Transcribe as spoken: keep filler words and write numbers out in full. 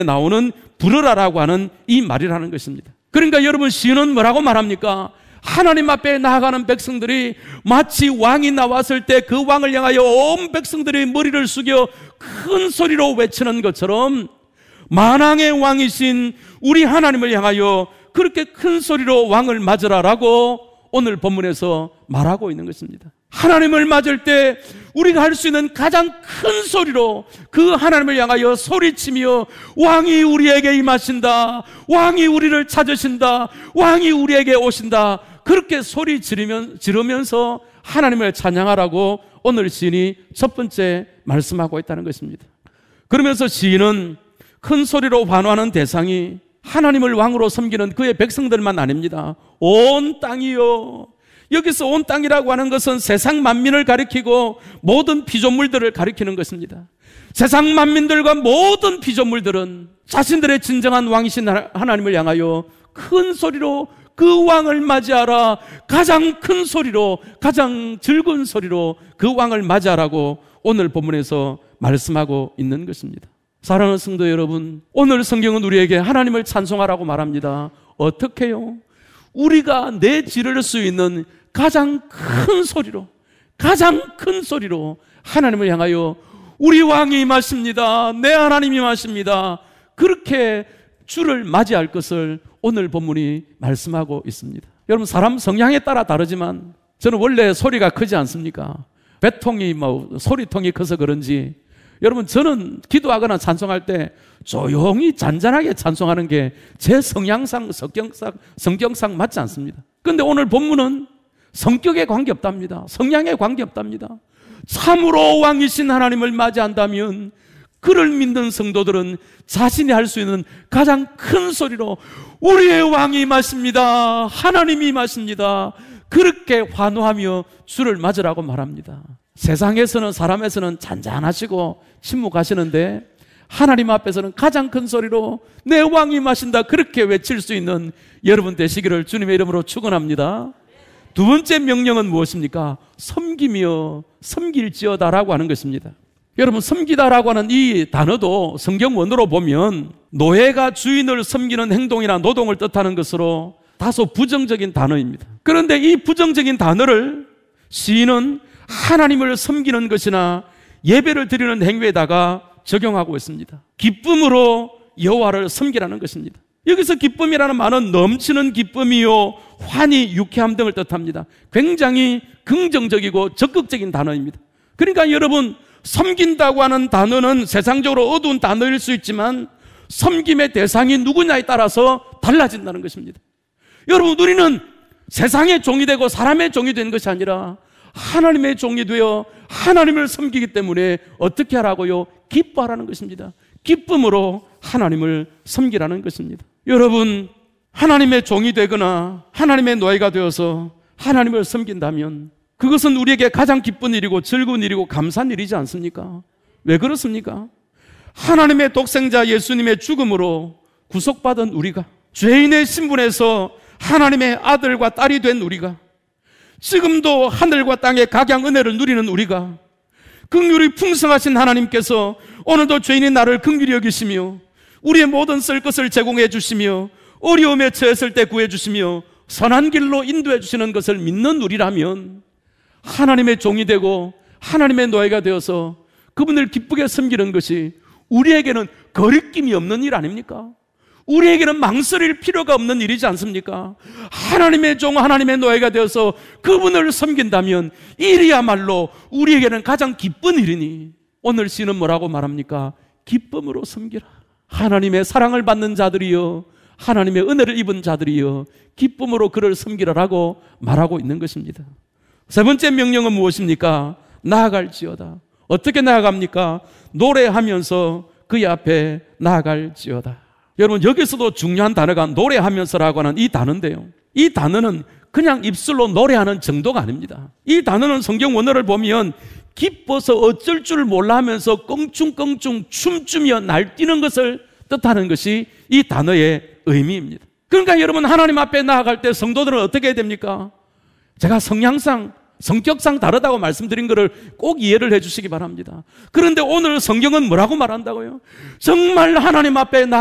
나오는 부르라라고 하는 이 말이라는 것입니다. 그러니까 여러분, 시인은 뭐라고 말합니까? 하나님 앞에 나아가는 백성들이 마치 왕이 나왔을 때 그 왕을 향하여 온 백성들이 머리를 숙여 큰 소리로 외치는 것처럼 만왕의 왕이신 우리 하나님을 향하여 그렇게 큰 소리로 왕을 맞으라라고 오늘 본문에서 말하고 있는 것입니다. 하나님을 맞을 때 우리가 할 수 있는 가장 큰 소리로 그 하나님을 향하여 소리치며 왕이 우리에게 임하신다, 왕이 우리를 찾으신다, 왕이 우리에게 오신다, 그렇게 소리 지르면, 지르면서 하나님을 찬양하라고 오늘 시인이 첫 번째 말씀하고 있다는 것입니다. 그러면서 시인은 큰 소리로 환호하는 대상이 하나님을 왕으로 섬기는 그의 백성들만 아닙니다. 온 땅이요. 여기서 온 땅이라고 하는 것은 세상 만민을 가리키고 모든 피조물들을 가리키는 것입니다. 세상 만민들과 모든 피조물들은 자신들의 진정한 왕이신 하나님을 향하여 큰 소리로 그 왕을 맞이하라, 가장 큰 소리로, 가장 즐거운 소리로 그 왕을 맞이하라고 오늘 본문에서 말씀하고 있는 것입니다. 사랑하는 성도 여러분, 오늘 성경은 우리에게 하나님을 찬송하라고 말합니다. 어떻게요? 우리가 내지를 수 있는 가장 큰 소리로, 가장 큰 소리로 하나님을 향하여 우리 왕이 임하십니다, 내 하나님이 임하십니다, 그렇게 주를 맞이할 것을 오늘 본문이 말씀하고 있습니다. 여러분, 사람 성향에 따라 다르지만 저는 원래 소리가 크지 않습니까? 배통이 뭐 소리통이 커서 그런지 여러분, 저는 기도하거나 찬송할 때 조용히 잔잔하게 찬송하는 게 제 성향상, 성격상, 성격상 맞지 않습니다. 그런데 오늘 본문은 성격에 관계없답니다. 성향에 관계없답니다. 참으로 왕이신 하나님을 맞이한다면 그를 믿는 성도들은 자신이 할 수 있는 가장 큰 소리로 우리의 왕이 임하십니다, 하나님이 임하십니다, 그렇게 환호하며 주를 맞으라고 말합니다. 세상에서는, 사람에서는 잔잔하시고 침묵하시는데 하나님 앞에서는 가장 큰 소리로 내 왕이 임하신다, 그렇게 외칠 수 있는 여러분 되시기를 주님의 이름으로 축원합니다. 두 번째 명령은 무엇입니까? 섬기며 섬길지어다라고 하는 것입니다. 여러분, 섬기다라고 하는 이 단어도 성경 원어로 보면 노예가 주인을 섬기는 행동이나 노동을 뜻하는 것으로 다소 부정적인 단어입니다. 그런데 이 부정적인 단어를 시인은 하나님을 섬기는 것이나 예배를 드리는 행위에다가 적용하고 있습니다. 기쁨으로 여호와를 섬기라는 것입니다. 여기서 기쁨이라는 말은 넘치는 기쁨이요, 환희, 유쾌함 등을 뜻합니다. 굉장히 긍정적이고 적극적인 단어입니다. 그러니까 여러분, 섬긴다고 하는 단어는 세상적으로 어두운 단어일 수 있지만 섬김의 대상이 누구냐에 따라서 달라진다는 것입니다. 여러분, 우리는 세상의 종이 되고 사람의 종이 된 것이 아니라 하나님의 종이 되어 하나님을 섬기기 때문에 어떻게 하라고요? 기뻐하라는 것입니다. 기쁨으로 하나님을 섬기라는 것입니다. 여러분, 하나님의 종이 되거나 하나님의 노예가 되어서 하나님을 섬긴다면 그것은 우리에게 가장 기쁜 일이고 즐거운 일이고 감사한 일이지 않습니까? 왜 그렇습니까? 하나님의 독생자 예수님의 죽음으로 구속받은 우리가, 죄인의 신분에서 하나님의 아들과 딸이 된 우리가, 지금도 하늘과 땅의 각양 은혜를 누리는 우리가, 긍휼이 풍성하신 하나님께서 오늘도 죄인인 나를 긍휼히 여기시며 우리의 모든 쓸 것을 제공해 주시며 어려움에 처했을 때 구해 주시며 선한 길로 인도해 주시는 것을 믿는 우리라면 하나님의 종이 되고 하나님의 노예가 되어서 그분을 기쁘게 섬기는 것이 우리에게는 거리낌이 없는 일 아닙니까? 우리에게는 망설일 필요가 없는 일이지 않습니까? 하나님의 종, 하나님의 노예가 되어서 그분을 섬긴다면 이리야말로 우리에게는 가장 기쁜 일이니 오늘 시는 뭐라고 말합니까? 기쁨으로 섬기라. 하나님의 사랑을 받는 자들이여, 하나님의 은혜를 입은 자들이여 기쁨으로 그를 섬기라라고 말하고 있는 것입니다. 세 번째 명령은 무엇입니까? 나아갈지어다. 어떻게 나아갑니까? 노래하면서 그의 앞에 나아갈지어다. 여러분, 여기서도 중요한 단어가 노래하면서라고 하는 이 단어인데요, 이 단어는 그냥 입술로 노래하는 정도가 아닙니다. 이 단어는 성경 원어를 보면 기뻐서 어쩔 줄 몰라 하면서 껑충껑충 춤추며 날뛰는 것을 뜻하는 것이 이 단어의 의미입니다. 그러니까 여러분, 하나님 앞에 나아갈 때 성도들은 어떻게 해야 됩니까? 제가 성향상 성격상 다르다고 말씀드린 것을 꼭 이해를 해 주시기 바랍니다. 그런데 오늘 성경은 뭐라고 말한다고요? 정말 하나님 앞에 나